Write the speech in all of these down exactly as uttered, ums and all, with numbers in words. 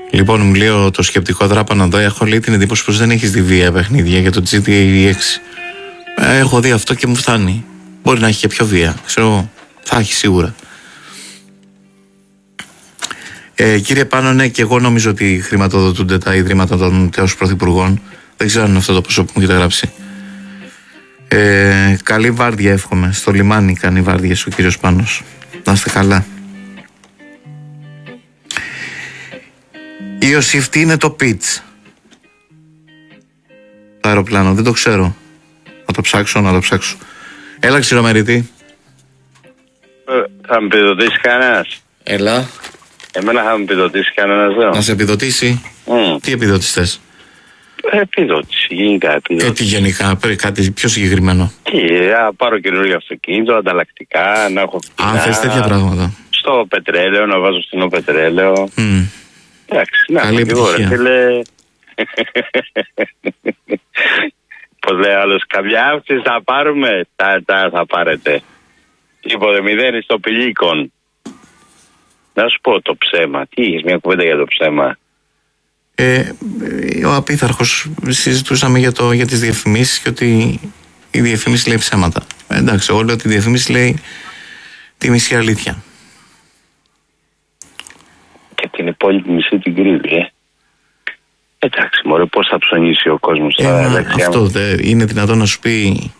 Λοιπόν, μου λέει το σκεπτικό δράπανο εδώ. Έχω λέει την εντύπωση πως δεν έχεις δει βία παιχνίδια για το τζι τι έι έξι. Ε, έχω δει αυτό και μου φτάνει. Μπορεί να έχει και πιο βία. Ξέρω, θα έχει σίγουρα. Ε, κύριε Πάνο, ναι, και εγώ νομίζω ότι χρηματοδοτούνται τα ιδρύματα των τέος πρωθυπουργών. Δεν ξέρω αν είναι αυτό το ποσό που μου έχετε γράψει. Ε, καλή βάρδια εύχομαι. Στο λιμάνι κάνει βάρδιες ο κύριος Πάνος. Να είστε καλά. Ιωσήφ, τι είναι το πιτς? Το αεροπλάνο, δεν το ξέρω. Να το ψάξω, να το ψάξω. Έλα, Ξηρομερίτη. Ε, θα με επιδοτήσει κανένας? Έλα. Εμένα θα με επιδοτήσει κανένας εδώ? Να σε επιδοτήσει? Mm. Τι επιδότηση θες? Επιδότηση, γενικά επιδότηση. Ε, τι γενικά, πρέπει κάτι πιο συγκεκριμένο. Τι, να πάρω καινούργιο αυτοκίνητο, ανταλλακτικά, να έχω φτηνά. Α, θες τέτοια πράγματα. Στο πετρέλαιο, να βάζω φθηνό πετρέλαιο. Mm. Εντάξει, να καλή επιτυχία. Φίλε. Πώς λέει άλλος, καμιά αύξηση θα πάρουμε? Τα, τα θα πάρετε. Τίποτε, μηδέν στο πηλίκον. Να σου πω το ψέμα. Τι έχεις μια κουβέντα για το ψέμα? Ε, ο απίθαρχος συζητούσαμε για, το, για τις διαφημίσεις και ότι η διαφήμιση λέει ψέματα. Ε, εντάξει, εγώ λέω ότι η διαφήμιση λέει τη μισή αλήθεια. Και την υπόλοιπη μισή την κρύβει, ε. Εντάξει, μωρέ, πώς θα ψωνίσει ο κόσμος ε, τώρα, μα, εντάξει, αυτό δε, είναι δυνατόν να σου πει?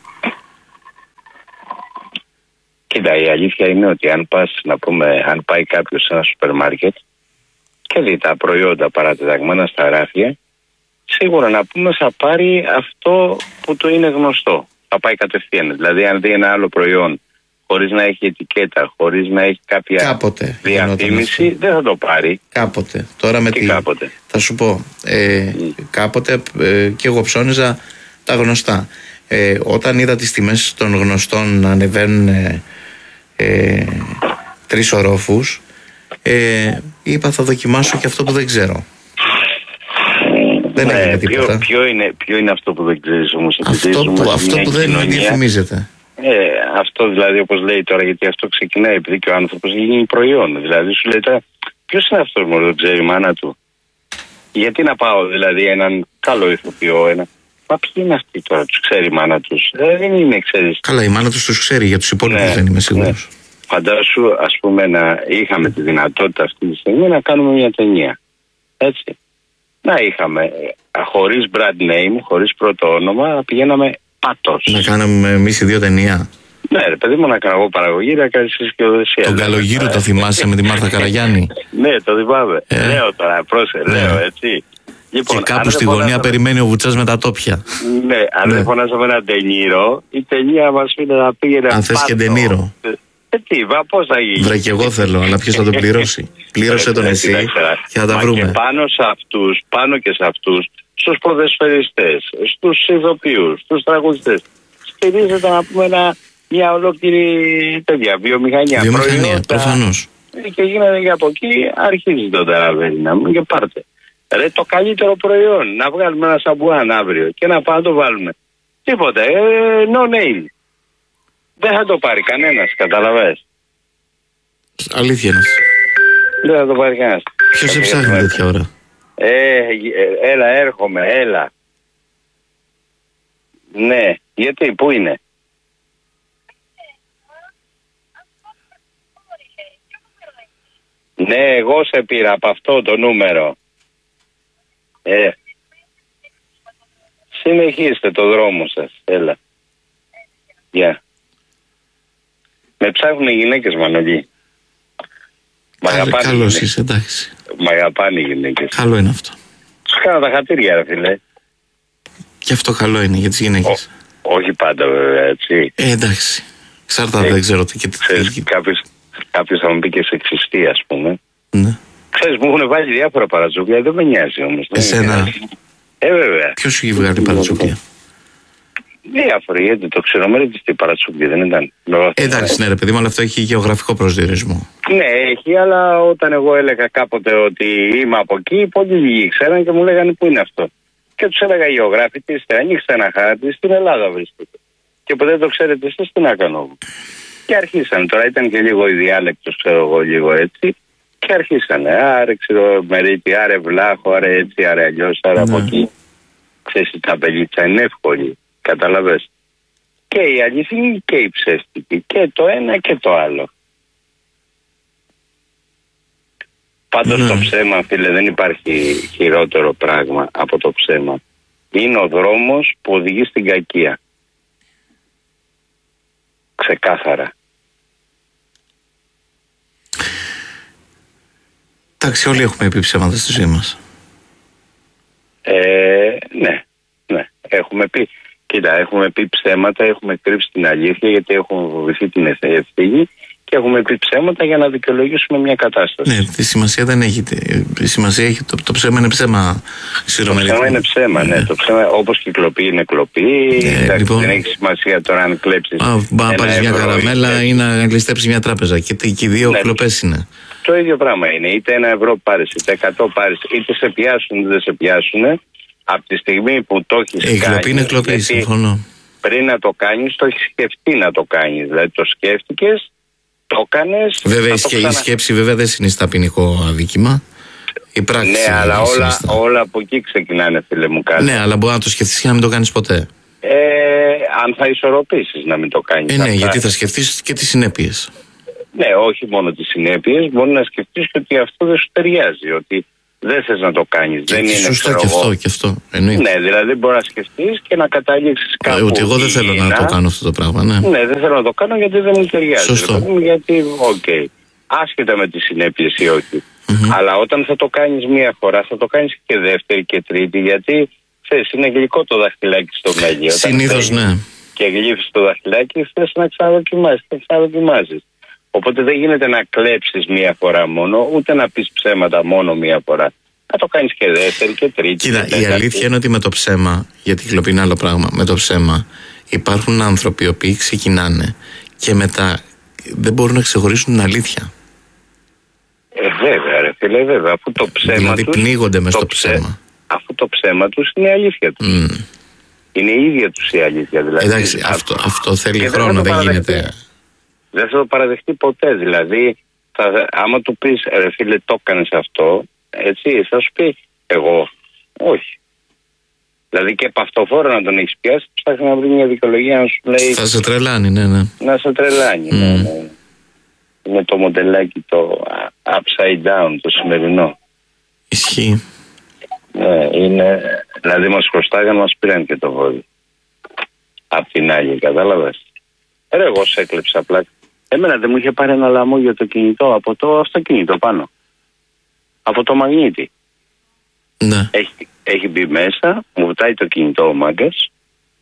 Κοίτα, η αλήθεια είναι ότι αν πας, να πούμε, αν πάει κάποιος σε ένα σούπερ μάρκετ και δει τα προϊόντα παρατεταγμένα στα ράφια, σίγουρα να πούμε θα πάρει αυτό που του είναι γνωστό. Θα πάει κατευθείαν. Δηλαδή, αν δει ένα άλλο προϊόν χωρίς να έχει ετικέτα, χωρίς να έχει κάποια κάποτε διαφήμιση, δεν θα το πάρει. Κάποτε. Τώρα με τι τη... κάποτε. Θα σου πω. Ε, mm. Κάποτε ε, και εγώ ψώνιζα τα γνωστά. Ε, όταν είδα τις τιμές των γνωστών να ανεβαίνουν ε, ε, τρεις ορόφους, ε, είπα θα δοκιμάσω και αυτό που δεν ξέρω. Δεν ναι, έγινε ποιο, τίποτα. Ποιο είναι, ποιο είναι αυτό που δεν ξέρεις όμως? Αυτό που, αυτό που δεν διαφημίζεται. Ε, αυτό δηλαδή, όπως λέει τώρα, γιατί αυτό ξεκινάει επειδή και ο άνθρωπος γίνει προϊόν. Δηλαδή σου λέει τώρα, ποιος είναι αυτός που δεν ξέρει η μάνα του? Γιατί να πάω δηλαδή έναν καλό ηθοποιό, ένα... Μα ποιοι είναι αυτοί τώρα, τους ξέρει η μάνα τους? Ε, δεν είναι, ξέρεις. Καλά, η μάνα τους τους ξέρει, για τους υπόλοιπους ναι, δεν είμαι σίγουρος. Ναι. Φαντάσου, ας πούμε, να είχαμε τη δυνατότητα αυτή τη στιγμή να κάνουμε μια ταινία. Έτσι. Να είχαμε, χωρίς brand name, χωρίς πρώτο όνομα, να πηγαίναμε πατός. Να κάναμε εμείς οι δύο ταινία. Ναι, ρε παιδί μου, να κάνω εγώ παραγωγή, να κάνεις συσκευασία. Τον Καλογύρο το θυμάσαι με τη Μάρθα Καραγιάννη? Ναι, το θυμάμαι. Ε. Λέω τώρα, πρόσεχε, ναι. λέω έτσι. Λοιπόν, και κάπου στη γωνία φωνάζαμε... περιμένει ο Βουτσάς με τα τόπια. Ναι, αν ναι. δεν φωνάζαμε ένα Ντενίρο, η ταινία μας είναι να πήγαινε. Αν θες και Ντενίρο. Ε, τι, βα, πώς θα γίνει? Βρε, και εγώ θέλω, αλλά ποιος θα το πληρώσει? Πλήρωσε τον εσύ και θα τα βρούμε. Και πάνω σε αυτούς, πάνω και σε αυτούς, στους ποδοσφαιριστές, στους ηθοποιούς, στους τραγουδιστές, στηρίζεται να πούμε ένα, μια ολόκληρη τέτοια βιομηχανία. Βιομηχανία, προφανώς. Και γίνεται και από εκεί, αρχίζει το ταραβέρι να μου και πάρτε. Ρε, το καλύτερο προϊόν, να βγάλουμε ένα σαμπουάν αύριο και να πάμε να το βάλουμε. Τίποτε, ε, no name. Δεν θα το πάρει κανένας, καταλαβαίνεις. Αλήθεια είναι. Δεν θα το πάρει κανένας. Ποιος σε ψάχνει τέτοια ώρα? Ε, ε, έλα, έρχομαι, έλα. Ναι, γιατί, πού είναι? Ναι, εγώ σε πήρα από αυτό το νούμερο. Ε, συνεχίστε το δρόμο σας, έλα. Γεια. Yeah. Με ψάχνουν οι γυναίκες, Μανολή. Καλώς είσαι, εντάξει. Μ' αγαπάνε οι γυναίκες. Καλό είναι αυτό. Τους κάνω τα χατήρια, ρε φίλε. Και αυτό καλό είναι για τις γυναίκες. Ό, όχι πάντα, βέβαια, έτσι. Ε, εντάξει. Ξαρτάται, ε, δεν ξέρω τι και τι. Ξέρεις, κάποιος, κάποιος θα μου πει και σεξιστή, ας πούμε. Ναι. Ξέρεις, μου έχουν βάλει διάφορα παρατσούκλια, δεν με νοιάζει όμως. Εσένα. Ε, βέβαια. Ποιος σου έχει βγάλει παρατσούκλια? Διάφοροι, γιατί το Ξηρομερίτη τι παρατσούκλια δεν ήταν. Ε, εντάξει, ναι, ρε παιδί μου, αλλά αυτό έχει γεωγραφικό προσδιορισμό. Ναι, έχει, αλλά όταν εγώ έλεγα κάποτε ότι είμαι από εκεί, πολλοί λίγοι ξέραν και μου λέγανε πού είναι αυτό. Και τους έλεγα γεωγράφοι, τι είστε, ανοίξτε ένα χάρτη, στην Ελλάδα βρίσκεται. Και που δεν το ξέρετε εσείς, τι να κάνω εγώ. Και αρχίσαν, τώρα ήταν και λίγο η διάλεκτος, ξέρω εγώ, λίγο έτσι. Και αρχίσανε, άρε ξέρω Μερίτη, άρε Βλάχο, άρε έτσι, άρε αλλιώς, άρε από εκεί. Ξέρεις, η ταμπελίτσα είναι εύκολη, καταλαβες. Και η αληθινή και η ψεύτικη, και το ένα και το άλλο. Πάντως το ψέμα, φίλε, δεν υπάρχει χειρότερο πράγμα από το ψέμα. Είναι ο δρόμος που οδηγεί στην κακία. Ξεκάθαρα. Εντάξει, όλοι έχουμε πει ψέματα στη ζωή μας. Ε, ναι, ναι, έχουμε πει. Κοίτα, έχουμε πει ψέματα, έχουμε κρύψει την αλήθεια γιατί έχουμε φοβηθεί την ευθύνη και έχουμε πει ψέματα για να δικαιολογήσουμε μια κατάσταση. Ναι, τη σημασία δεν έχει. Η σημασία έχει το, το ψέμα είναι ψέμα. Το ψέμα είναι ψέμα, ναι. ναι. Το ψέμα, όπως και η κλοπή είναι κλοπή. Ναι, λοιπόν, δεν έχει σημασία τώρα αν κλέψεις. Να πάρεις μια καραμέλα ή να κλειστέψεις μια τράπεζα. Και, και οι δύο ναι, κλοπές είναι. Το ίδιο πράγμα είναι. Είτε ένα ευρώ πάρεις, είτε εκατό πάρεις, είτε σε πιάσουν, είτε δεν σε πιάσουν. Από τη στιγμή που το έχεις κάνει. Η κλοπή είναι κλοπή, συμφωνώ. Πριν να το κάνεις, το έχεις σκεφτεί να το κάνεις. Δηλαδή το σκέφτηκες, το έκανες. Βέβαια, η ξανα... σκέψη βέβαια δεν συνιστά ποινικό αδίκημα. Η πράξη. Ναι, αλλά όλα, όλα από εκεί ξεκινάνε, φίλε μου, κάτι. Ναι, αλλά μπορεί να το σκεφτείς και να μην το κάνεις ποτέ. Ε, αν θα ισορροπήσεις να μην το κάνεις. Ε, ναι, γιατί θα σκεφτείς και τις συνέπειες. Ναι, όχι μόνο τις συνέπειες, μπορεί να σκεφτείς και ότι αυτό δεν σου ταιριάζει. Ότι δεν θες να το κάνεις. Και δεν είναι σωστά και αυτό, και αυτό. Εννοείται. Ναι, δηλαδή μπορεί να σκεφτείς και να καταλήξεις κάπου. Ε, ότι εγώ δεν θέλω να το κάνω αυτό το πράγμα, ναι. Ναι, δεν θέλω να το κάνω γιατί δεν μου ταιριάζει. Σωστό. Γιατί, οκ, okay, άσχετα με τις συνέπειες ή όχι. Mm-hmm. Αλλά όταν θα το κάνεις μία φορά, θα το κάνεις και δεύτερη και τρίτη, γιατί θες, είναι γλυκό το δαχτυλάκι στο μέλι. Συνήθως, ναι. Και γλύφεις το δαχτυλάκι, θες να ξαναδοκιμάσεις, θα ξαναδοκιμάσεις. Οπότε δεν γίνεται να κλέψεις μία φορά μόνο, ούτε να πεις ψέματα μόνο μία φορά. Να το κάνεις και δεύτερη και τρίτη. Κοίτα, και η αλήθεια είναι ότι με το ψέμα, γιατί η κλοπή είναι άλλο πράγμα, με το ψέμα υπάρχουν άνθρωποι οι οποίοι ξεκινάνε και μετά δεν μπορούν να ξεχωρίσουν την αλήθεια. Ε, βέβαια, ρε φίλε, βέβαια. Αφού το ψέμα δηλαδή τους, πνίγονται μες στο ψέ... ψέμα. Αφού το ψέμα τους είναι η αλήθεια τους. Mm. Είναι η ίδια τους η αλήθεια. Δηλαδή. Εντάξει, αυτό, αυτό θέλει χρόνο, δεν, δεν γίνεται. Δεν θα το παραδεχτεί ποτέ. Δηλαδή, θα, άμα του πεις, ρε φίλε, το έκανες αυτό, έτσι, θα σου πει, εγώ, όχι. Δηλαδή και παυτοφόρο να τον έχεις πιάσει, ψάχνει να βρει μια δικαιολογία να σου λέει. Θα σε τρελάνει, ναι, ναι. Να σε τρελάνει, mm. ναι, ναι. Είναι το μοντελάκι το upside down, το σημερινό. Ισχύει. Ναι, είναι. Δηλαδή μας χρωστάγαν, μας πήραν και το βόδι. Απ' την άλλη, κατάλαβες. Ρε, εγώ σε έκλεψα απλά. Εμένα δεν μου είχε πάρει ένα λαμόγιο το κινητό από το αυτοκίνητο πάνω. Από το μαγνήτη. Ναι. Έχει, έχει μπει μέσα, μου βουτάει το κινητό ο μάγκας.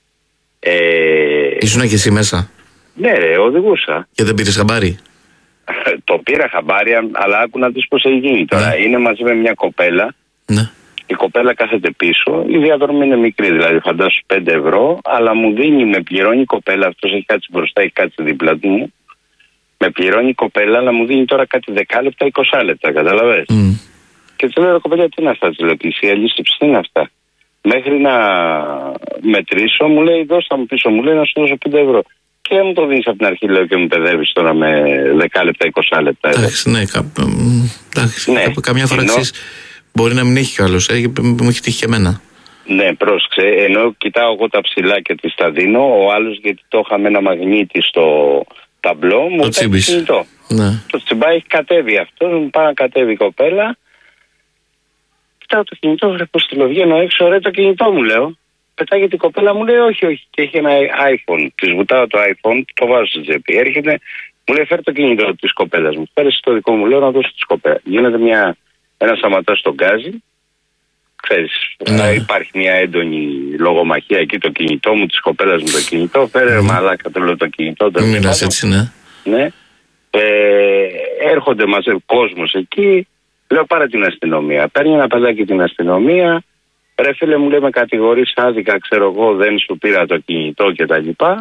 Ε... Ήσουνα και εσύ μέσα? Ναι, ρε, οδηγούσα. Και δεν πήρες χαμπάρι? Το πήρα χαμπάρι, αλλά άκου να δεις πώς έχει γίνει. Τώρα ναι. Είναι μαζί με μια κοπέλα. Ναι. Η κοπέλα κάθεται πίσω. Η διαδρομή είναι μικρή, δηλαδή φαντάσου πέντε ευρώ, αλλά μου δίνει, με πληρώνει η κοπέλα. Αυτός έχει κάτσει μπροστά, έχει κάτσει δίπλα του. Με πληρώνει η κοπέλα, αλλά μου δίνει τώρα κάτι δέκα λεπτά, είκοσι λεπτά, καταλαβες. Mm. Και του λέω, ρε κοπέλα, τι είναι αυτά, τη λέω, η αλήψη, τι είναι αυτά. Μέχρι να μετρήσω, μου λέει, δώστα μου πίσω, μου λέει να σου δώσω πέντε ευρώ. Και δεν μου το δίνεις από την αρχή, λέω, και μου παιδεύεις τώρα με δέκα λεπτά, είκοσι λεπτά. Εντάξει, ναι, κα... εντάξει, ναι. Καμιά φορά ενώ... ξέρεις, μπορεί να μην έχει κι άλλος, ε, μου έχει τύχει και εμένα. Ναι, πρόσεξε, ενώ κοιτάω εγώ τα ψηλά και τις τα δίνω, ο άλλος γιατί το είχαμε ένα μαγνήτη στο ταμπλό, μου το τσίμπης. Κινητό. Ναι. Το τσιμπάει, έχει κατέβει αυτό, μου πάει να κατέβει η κοπέλα. Κοιτάω το κινητό, βλέπω στη βγαίνω έξω, ρε το κινητό μου λέω. Πετάγεται η κοπέλα, μου λέει όχι, όχι. Και έχει ένα iPhone. Τη βουτάω το iPhone, το βάζω στην τσέπη. Έρχεται, μου λέει φέρε το κινητό τη κοπέλα μου. Φέρε το δικό μου, λέω να δώσω τη κοπέλα. Γίνεται μια, ένα σαματά στον γκάζι. Ξέρεις, ναι. Υπάρχει μια έντονη λογομαχία εκεί, το κινητό μου, τη κοπέλα μου το κινητό. Φέρε mm. μαλάκα, το λέω το κινητό. Μην μιλάς έτσι, ναι. Ναι. Ε, έρχονται μαζί κόσμος εκεί. Λέω πάρε την αστυνομία. Παίρνει ένα παιδάκι την αστυνομία. Ρε φίλε μου λέει με κατηγορείς άδικα, ξέρω εγώ, δεν σου πήρα το κινητό και τα λοιπά.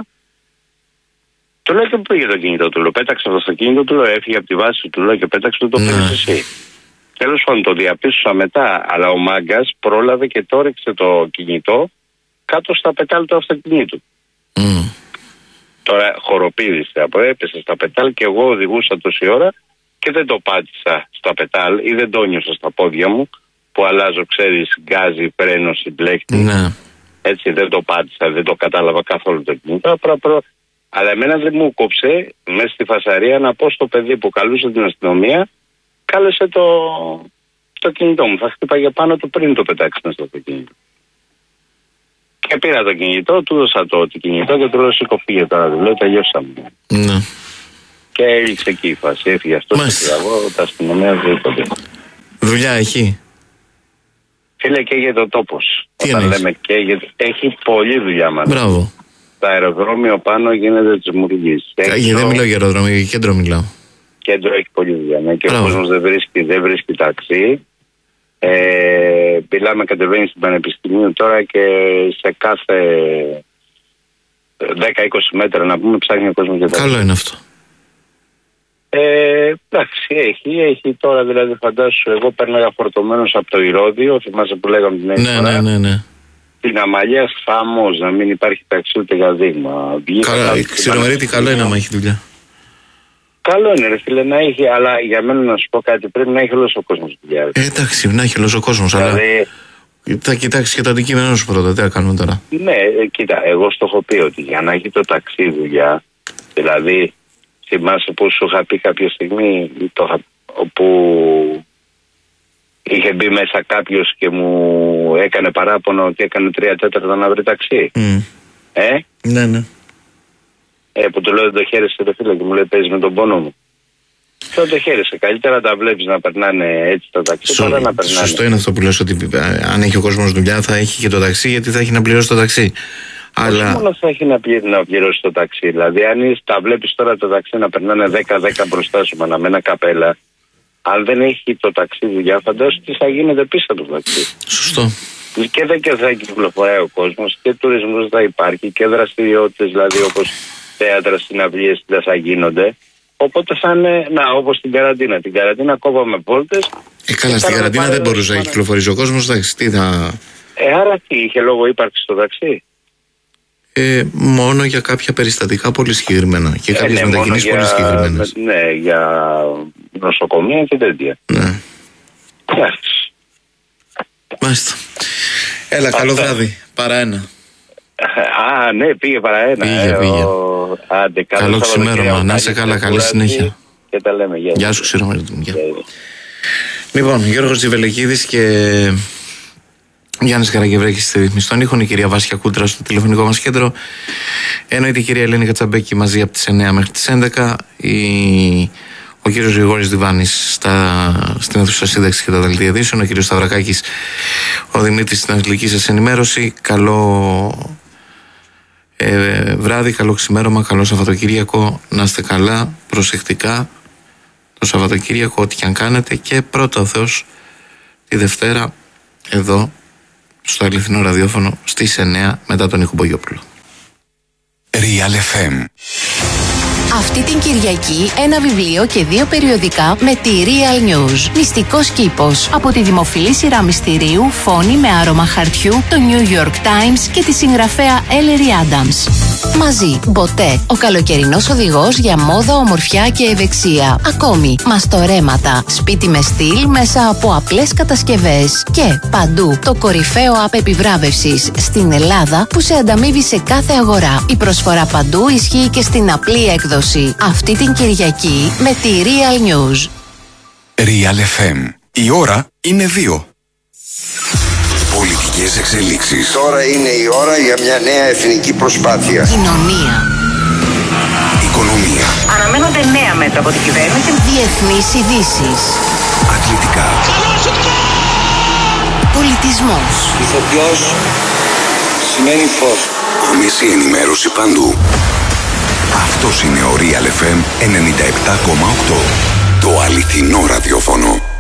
Του λέω και πού πήγε το κινητό, του λέω πέταξε το αυτοκίνητο, του λέω έφυγε από τη βάση, του λέω και πέταξε το, το πήρες εσύ. Τέλος πάντων το διαπίστωσα μετά, αλλά ο μάγκας πρόλαβε και το ρίξε το κινητό κάτω στα πετάλ του αυτοκινήτου. Mm. Τώρα χοροπήδησε από έπεσε στα πετάλ και εγώ οδηγούσα τόση ώρα και και δεν το πάτησα στα πετάλ ή δεν το νιώσα στα πόδια μου, που αλλάζω, ξέρεις, γκάζι, φρένο, συμπλέκτη. Ναι. Έτσι δεν το πάτησα, δεν το κατάλαβα καθόλου το κινητό. Προ, προ. Αλλά εμένα δεν μου κόψε μέσα στη φασαρία να πω στο παιδί που καλούσε την αστυνομία, κάλεσε το, το κινητό μου. Θα χτύπαγε πάνω του πριν το πετάξει μέσα στο κινητό. Και πήρα το κινητό, του έδωσα το κινητό και του λέω σήκω φύγε τώρα, του λέω τελειώσαμε. Ναι. Και έλειξε εκεί η φάση, έφυγε αυτό το πειραγό, τα αστυνομία δεν είπε. Δουλειά έχει. Φίλε, καίγεται ο τόπος. Τι Όταν εννοείς? λέμε καίγεται, έχει πολλή δουλειά μάλλον. Μπράβο. Το αεροδρόμιο πάνω γίνεται της μουργής. Κάγε, δεν μιλάω για αεροδρόμιο, για κέντρο μιλάω. Κέντρο έχει πολλή δουλειά. Ναι, και Μπράβο. ο κόσμος δεν βρίσκει, δεν βρίσκει ταξί. Ε, μιλάμε, κατεβαίνει στην Πανεπιστημίου τώρα και σε κάθε δέκα είκοσι μέτρα να πούμε ψάχνει ο κόσμος για ταξί. Καλό είναι αυτό. Ε, εντάξει, έχει, έχει τώρα δηλαδή φαντάσου, εγώ παίρναγα φορτωμένος από το Ηρώδειο, θυμάσαι που λέγαμε την Ναι, ναι, ναι, ναι. την Αμαλία χαμός, να μην υπάρχει ταξί ούτε για δείγμα. Καλά, η Ξηρομερίτη καλό είναι να έχει δουλειά. Καλό είναι ρε φίλε να έχει, αλλά για μένα να σου πω κάτι, πρέπει να έχει όλος ο κόσμος δουλειά. Ε, εντάξει, να έχει όλος ο κόσμος, Δηλαδή, αλλά θα κοιτάξει και το αντικείμενο σου πρώτα, τι θα κάνουμε τώρα. ναι, ε, κοίτα, εγώ στο έχω πει ότι για να έχει το ταξί δουλειά, δηλαδή θυμάσαι που σου είχα πει κάποια στιγμή το, όπου είχε μπει μέσα κάποιος και μου έκανε παράπονο ότι έκανε τρία τέταρτα να βρει ταξί. Mm. Ε? Ναι, ναι. Ε, που του λέω δεν το χαίρεσαι ρε φίλε και μου λέει παίζει με τον πόνο μου. Δεν το χαίρεσαι. Καλύτερα τα βλέπεις να περνάνε έτσι τα ταξί Σω, παρά να περνάνε. Σωστό είναι αυτό που λες, ότι αν έχει ο κόσμος δουλειά θα έχει και το ταξί, γιατί θα έχει να πληρώσει το ταξί. Αλλά... Όχι μόνο θα έχει να, πλη, να πληρώσει το ταξί. Δηλαδή, αν είσαι, τα βλέπεις τώρα το ταξί να περνάνε δέκα δέκα μπροστά σου με αναμένα καπέλα, αν δεν έχει το ταξί δουλειά, φαντάζομαι τι θα γίνεται πίσω από το ταξί. Σωστό. Και δεν και θα κυκλοφοράει ο κόσμος και τουρισμός θα υπάρχει και δραστηριότητες, δηλαδή όπως θέατρα, συναυλίες δεν θα γίνονται. Οπότε θα είναι, να, όπως την καραντίνα. Την καραντίνα κόβαμε βόλτες. Ε, καλά, στην καραντίνα δεν μπορούσε να κυκλοφορήσει ο κόσμος, εντάξει, τι θα. Ε, άρα τι, είχε λόγο ύπαρξη στο ταξί. Ε, μόνο για κάποια περιστατικά πολύ συγκεκριμένα και κάποιες ε, ναι, μετακινήσεις πολύ συγκεκριμένες. Ναι, για νοσοκομεία και τέτοια. Ναι. Εντάξει. Μάλιστα. Έλα, καλό βράδυ. Παρά ένα. Α, ναι, πήγε παρά ένα. Πήγε, ε, πήγε. Ο... Άντε, καλό καλό ξημέρωμα. Να είσαι καλά, καλή συνέχεια. Και τα λέμε. Γεια, Γεια σου, Ξηρομερίτη. Γεια. Λοιπόν, Γιώργος Τζιβελεκίδης και Γιάννης Καραγευρέκης στη ρύθμιση των ήχων, η κυρία Βάσια Κούτρα στο τηλεφωνικό μας κέντρο. Εννοείται η κυρία Ελένη Κατσαμπέκη μαζί από τις εννιά μέχρι τις έντεκα. Η... Ο κύριος Γρηγόρης Διβάνης στα... στην αίθουσα σύνταξη και τα δελτία ειδήσεων. Ο κύριος Σταυρακάκης, ο Δημήτρης στην αγγλική σας ενημέρωση. Καλό ε, βράδυ, καλό ξημέρωμα, καλό Σαββατοκύριακο. Να είστε καλά, προσεκτικά το Σαββατοκύριακο, ό,τι και αν κάνετε. Και πρώτα ο Θεός τη Δευτέρα εδώ στο αληθινό ραδιόφωνο στις εννιά μετά τον Νίκο Μπογιόπουλο. Real εφ εμ. Αυτή την Κυριακή ένα βιβλίο και δύο περιοδικά με τη Real News. Μυστικός κήπος. Από τη δημοφιλή σειρά μυστηρίου Φόνη με άρωμα χαρτιού, το New York Times και τη συγγραφέα Ellery Adams. Μαζί, Μποτέ, ο καλοκαιρινός οδηγός για μόδα, ομορφιά και ευεξία. Ακόμη, μαστορέματα, σπίτι με στυλ μέσα από απλές κατασκευές. Και παντού, το κορυφαίο app επιβράβευσης στην Ελλάδα που σε ανταμείβει σε κάθε αγορά. Η προσφορά παντού ισχύει και στην απλή έκδοση. Αυτή την Κυριακή με τη Real News. Real εφ εμ. Η ώρα είναι δύο. Πολιτικές εξελίξεις. Τώρα είναι η ώρα για μια νέα εθνική προσπάθεια. Κοινωνία. Οικονομία. Αναμένονται νέα μέτρα από την κυβέρνηση. Διεθνείς ειδήσεις. Αθλητικά. Πολιτισμός. Ηθοποιός σημαίνει φως. Άμεση ενημέρωση παντού. Αυτός είναι ο Real εφ εμ ενενήντα επτά κόμμα οκτώ. Το αληθινό ραδιόφωνο.